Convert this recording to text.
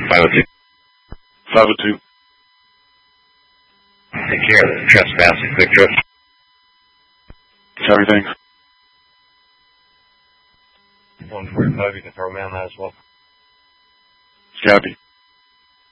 502. 502. Take care of the trespassing. Quick trip. Everything. 145, you can throw me on that as well. Copy.